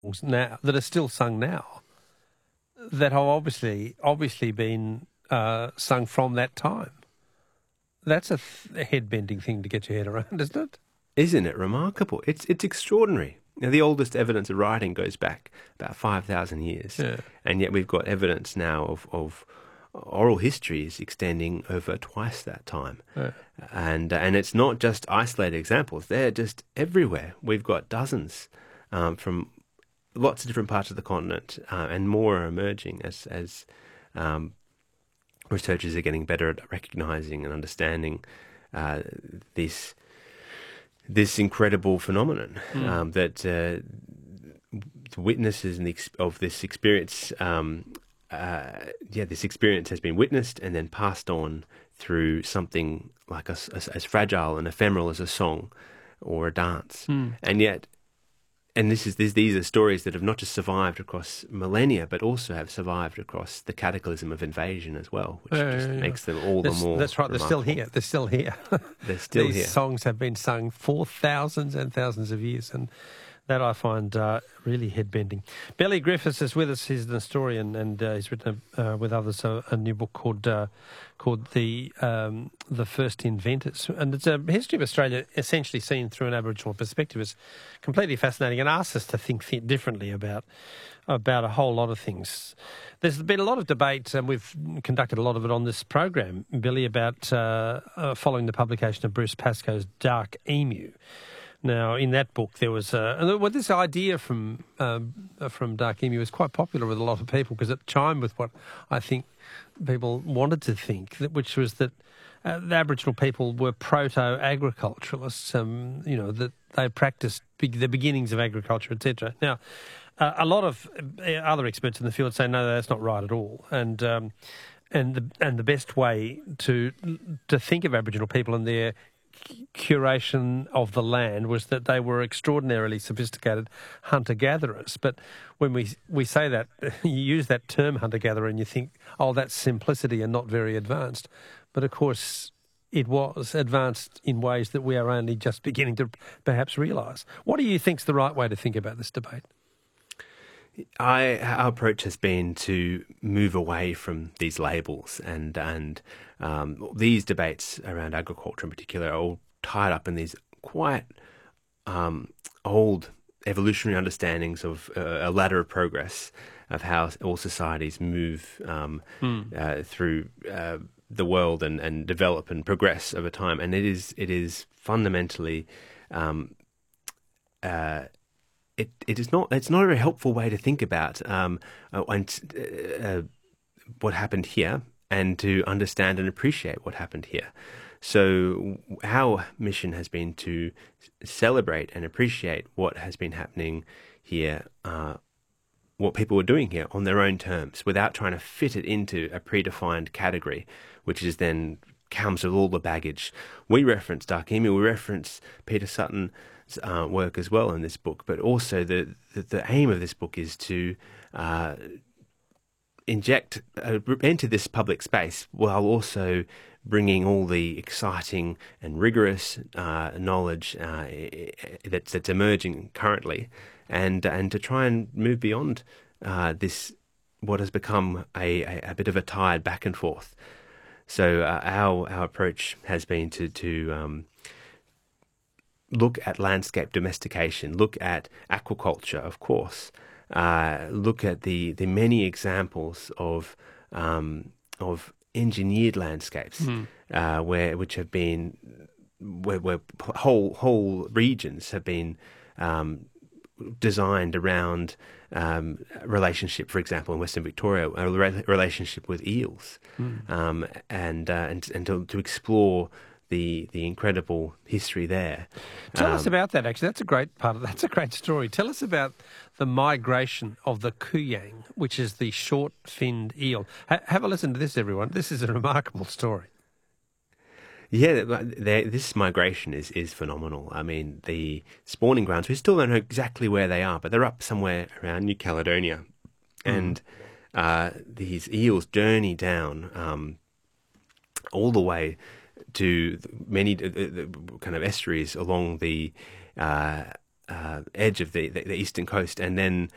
now that are still sung now that have obviously been sung from that time. That's a head-bending thing to get your head around, isn't it? Isn't it remarkable? It's extraordinary. Now, the oldest evidence of writing goes back about 5,000 years, and yet we've got evidence now of oral histories extending over twice that time. And it's not just isolated examples. They're just everywhere. We've got dozens from lots of different parts of the continent, and more are emerging as researchers are getting better at recognising and understanding this incredible phenomenon that the witnesses of this experience. This experience has been witnessed and then passed on through something like as fragile and ephemeral as a song or a dance, these are stories that have not just survived across millennia, but also have survived across the cataclysm of invasion as well, which makes them all the more. That's right. They're still here. They're still here. They're still here. These songs have been sung for thousands and thousands of years, and that I find really head-bending. Billy Griffiths is with us. He's an historian, and he's written with others a new book called The First Inventors. And it's a history of Australia essentially seen through an Aboriginal perspective. It's completely fascinating and asks us to think differently about a whole lot of things. There's been a lot of debate, and we've conducted a lot of it on this program, Billy, about following the publication of Bruce Pascoe's Dark Emu. Now, in that book, there was this idea from Dark Emu was quite popular with a lot of people because it chimed with what I think people wanted to think, which was that the Aboriginal people were proto-agriculturalists, that they practiced the beginnings of agriculture, etc. Now, a lot of other experts in the field say, no, that's not right at all. And the best way to think of Aboriginal people and their curation of the land was that they were extraordinarily sophisticated hunter-gatherers. But when we say that, you use that term hunter-gatherer and you think, oh, that's simplicity and not very advanced. But of course, it was advanced in ways that we are only just beginning to perhaps realise. What do you think's the right way to think about this debate? Our approach has been to move away from these labels, and these debates around agriculture in particular are all tied up in these quite old evolutionary understandings of a ladder of progress of how all societies move through the world and develop and progress over time, and it is fundamentally. It's not a very helpful way to think about what happened here and to understand and appreciate what happened here. So our mission has been to celebrate and appreciate what has been happening here, what people were doing here on their own terms, without trying to fit it into a predefined category, which is then comes with all the baggage. We reference Dark Emu, we reference Peter Sutton's work as well in this book, but also the aim of this book is to enter this public space while also bringing all the exciting and rigorous knowledge that's emerging currently, and to try and move beyond this, what has become a bit of a tide back and forth. So our approach has been to look at landscape domestication, look at aquaculture, of course, look at the many examples of engineered landscapes where whole regions have been designed around relationship, for example, in Western Victoria, a relationship with eels, and to explore the incredible history there. Tell us about that. Actually, that's a great story. Tell us about the migration of the kuyang, which is the short-finned eel. Have a listen to this, everyone. This is a remarkable story. Yeah, this migration is phenomenal. I mean, the spawning grounds, we still don't know exactly where they are, but they're up somewhere around New Caledonia. And these eels journey down all the way to many kind of estuaries along the edge of the eastern coast, and then